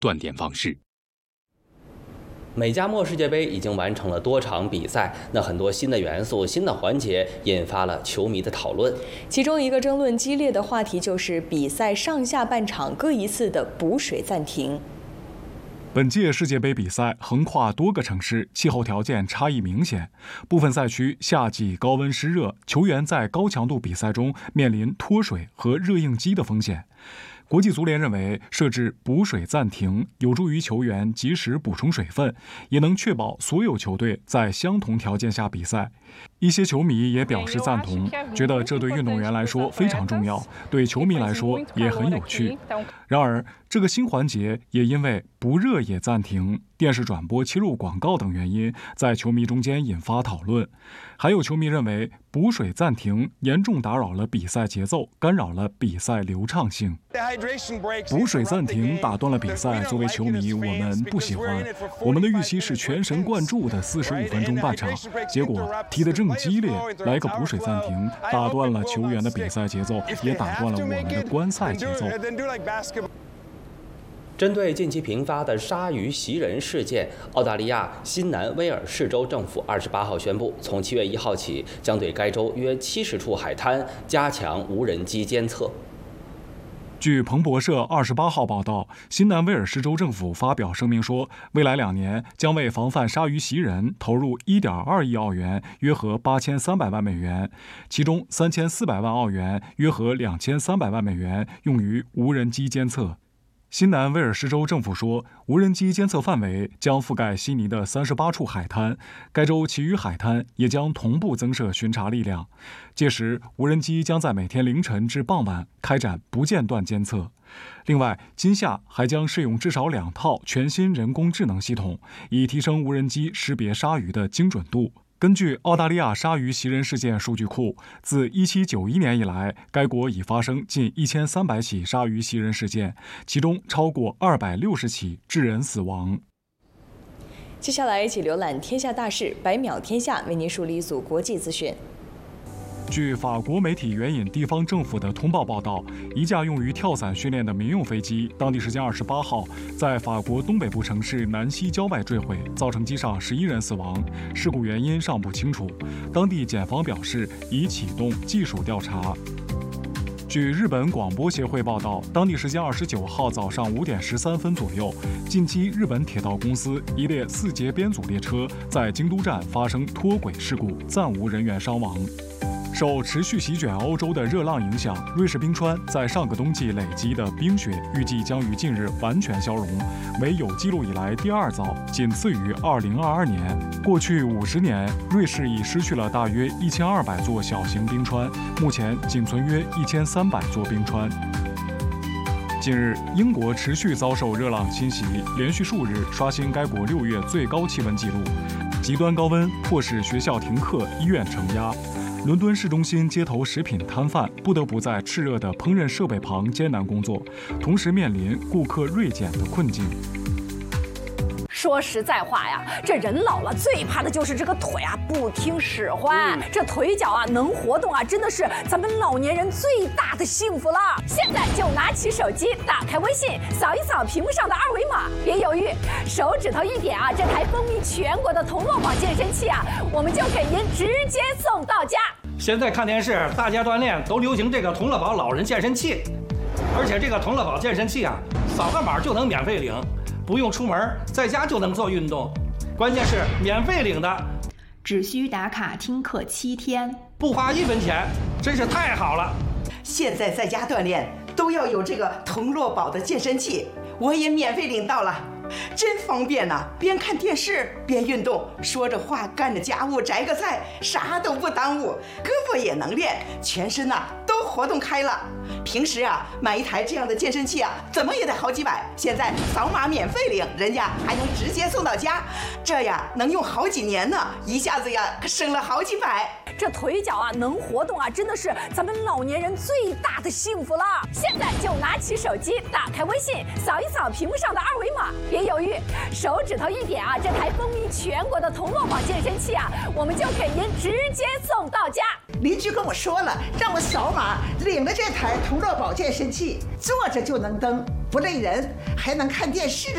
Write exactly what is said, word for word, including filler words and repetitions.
断电方式。 美加墨世界杯已经完成了多场比赛，那很多新的元素、新的环节引发了球迷的讨论。 其中一个争论激烈的话题就是比赛上下半场各一次的补水暂停。 本届世界杯比赛横跨多个城市，气候条件差异明显，部分赛区夏季高温湿热，球员在高强度比赛中面临脱水和热应激的风险。国际足联认为，设置补水暂停有助于球员及时补充水分，也能确保所有球队在相同条件下比赛。一些球迷也表示赞同，觉得这对运动员来说非常重要，对球迷来说也很有趣。然而，这个新环节也因为不热也暂停、电视转播切入广告等原因，在球迷中间引发讨论。还有球迷认为，补水暂停严重打扰了比赛节奏，干扰了比赛流畅性。补水暂停打断了比赛，作为球迷，我们不喜欢。我们的预期是全神贯注的四十五分钟半场，结果踢得正激烈，来个补水暂停，打断了球员的比赛节奏，也打断了我们的观赛节奏。 针对近期频发的鲨鱼袭人事件，澳大利亚新南威尔士州政府二十八号宣布，从七月一号起，将对该州约七十处海滩加强无人机监测。 据彭博社二十八号报道，新南威尔士州政府发表声明说，未来两年将为防范鲨鱼袭人投入 一点二亿澳元，约合八千三百万美元，其中三千四百万澳元，约合两千三百万美元用于无人机监测。新南威尔士州政府说，无人机监测范围将覆盖悉尼的三十八处海滩，该州其余海滩也将同步增设巡查力量。届时，无人机将在每天凌晨至傍晚开展不间断监测。另外，今夏还将试用至少两套全新人工智能系统，以提升无人机识别鲨鱼的精准度。根据澳大利亚鲨鱼袭人事件数据库，自一七九一年以来，该国已发生近一千三百起鲨鱼袭人事件，其中超过二百六十起致人死亡。 接下来一起浏览天下大事，百秒天下为您梳理一组国际资讯。 据法国媒体援引地方政府的通报报道，一架用于跳伞训练的民用飞机，当地时间二十八号在法国东北部城市南西郊外坠毁，造成机上十一人死亡。事故原因尚不清楚，当地检方表示已启动技术调查。据日本广播协会报道，当地时间二十九号早上五点十三分左右，近期日本铁道公司一列四节编组列车在京都站发生脱轨事故，暂无人员伤亡。受持续席卷欧洲的热浪影响，瑞士冰川在上个冬季累积的冰雪预计将于近日完全消融，为有记录以来第二早，仅次于二零二二年。过去五十年，瑞士已失去了大约一千二百座小型冰川，目前仅存约一千三百座冰川。近日，英国持续遭受热浪侵袭，连续数日刷新该国六月最高气温纪录。极端高温迫使学校停课，医院承压。伦敦市中心街头食品摊贩不得不在炽热的烹饪设备旁艰难工作，同时面临顾客锐减的困境。 说实在话呀，这人老了最怕的就是这个腿啊不听使唤，嗯、这腿脚啊能活动啊，真的是咱们老年人最大的幸福了。现在就拿起手机，打开微信，扫一扫屏幕上的二维码，别犹豫，手指头一点啊，这台风靡全国的同乐宝健身器啊，我们就给您直接送到家。 现在看电视，大家锻炼都流行这个同乐宝老人健身器，而且这个同乐宝健身器啊，扫个码就能免费领。不用出门，在家就能做运动，关键是免费领的， 只需打卡听课七天， 不花一分钱，真是太好了。 现在在家锻炼都要有这个同乐宝的健身器，我也免费领到了，真方便呐、啊！边看电视边运动，说着话干着家务摘个菜，啥都不耽误，胳膊也能练，全身呐、啊、都活动开了。平时啊买一台这样的健身器啊，怎么也得好几百，现在扫码免费领，人家还能直接送到家，这呀能用好几年呢，一下子呀可省了好几百。 这腿脚啊能活动啊，真的是咱们老年人最大的幸福了。现在就拿起手机，打开微信，扫一扫屏幕上的二维码，别犹豫，手指头一点啊，这台风靡全国的同乐宝健身器啊，我们就给您直接送到家。 邻居跟我说了，让我扫码领了这台同乐宝健身器，坐着就能蹬，不累人，还能看电视。